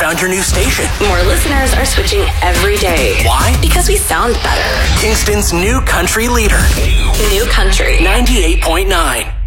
found your new station. More listeners are switching every day. Why? Because we sound better. Kingston's new country leader. New Country 98.9.